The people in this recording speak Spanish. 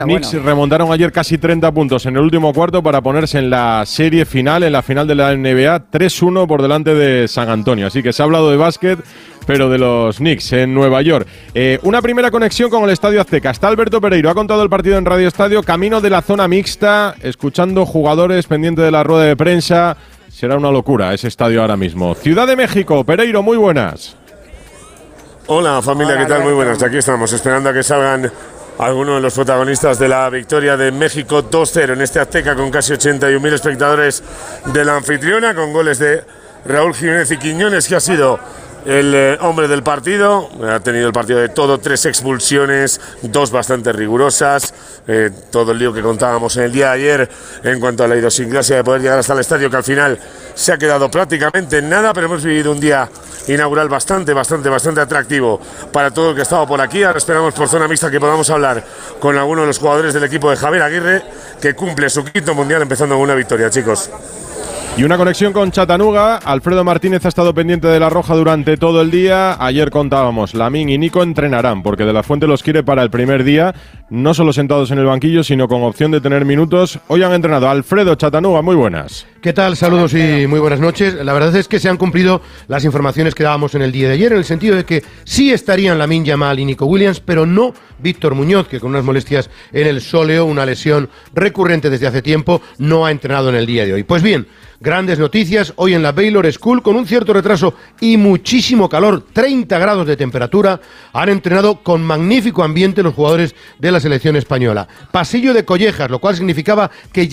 Knicks remontaron ayer casi 30 puntos en el último cuarto para ponerse en la serie final, en la final de la NBA, 3-1 por delante de San Antonio. Así que se ha hablado de básquet, pero de los Knicks en Nueva York. Una primera conexión con el Estadio Azteca. Está Alberto Pereiro, ha contado el partido en Radio Estadio, camino de la zona mixta, escuchando jugadores, pendiente de la rueda de prensa. Será una locura ese estadio ahora mismo. Ciudad de México, Pereiro, muy buenas. Hola familia, ¿qué tal? Muy buenas. Aquí estamos esperando a que salgan algunos de los protagonistas de la victoria de México 2-0 en este Azteca, con casi 81.000 espectadores de la anfitriona, con goles de Raúl Jiménez y Quiñones, que ha sido el hombre del partido. Ha tenido el partido de todo, 3 expulsiones, 2 bastante rigurosas, todo el lío que contábamos en el día de ayer en cuanto a la idiosincrasia de poder llegar hasta el estadio, que al final se ha quedado prácticamente en nada, pero hemos vivido un día inaugural bastante atractivo para todo el que ha estado por aquí. Ahora esperamos por zona mixta que podamos hablar con alguno de los jugadores del equipo de Javier Aguirre, que cumple su 5º mundial empezando con una victoria, chicos. Y una conexión con Chattanooga. Alfredo Martínez ha estado pendiente de la Roja durante todo el día. Ayer contábamos, Lamín y Nico entrenarán, porque De La Fuente los quiere para el primer día, no solo sentados en el banquillo, sino con opción de tener minutos. Hoy han entrenado. Alfredo, Chattanooga, muy buenas. ¿Qué tal? Saludos y muy buenas noches. La verdad es que se han cumplido las informaciones que dábamos en el día de ayer, en el sentido de que sí estarían Lamine Yamal y Nico Williams, pero no Víctor Muñoz, que con unas molestias en el sóleo, una lesión recurrente desde hace tiempo, no ha entrenado en el día de hoy. Pues bien, grandes noticias hoy en la Baylor School, con un cierto retraso y muchísimo calor, 30 grados de temperatura. Han entrenado con magnífico ambiente los jugadores de la selección española. Pasillo de collejas, lo cual significaba que